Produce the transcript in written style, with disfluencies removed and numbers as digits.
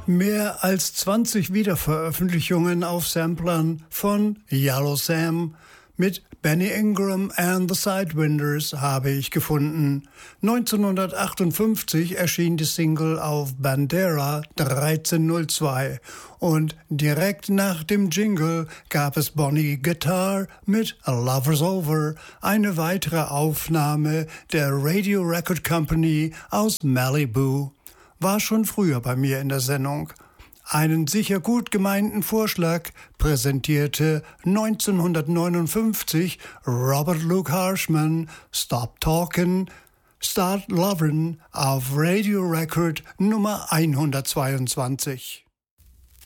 Mehr als 20 Wiederveröffentlichungen auf Samplern von Yellow Sam mit Benny Ingram and the Sidewinders habe ich gefunden. 1958 erschien die Single auf Bandera 1302 und direkt nach dem Jingle gab es Bonnie Guitar mit A Lover's Over, eine weitere Aufnahme der Radio Record Company aus Malibu. War schon früher bei mir in der Sendung. Einen sicher gut gemeinten Vorschlag präsentierte 1959 Robert Luke Harshman Stop Talkin', Start Lovin' auf Radio Record Nummer 122.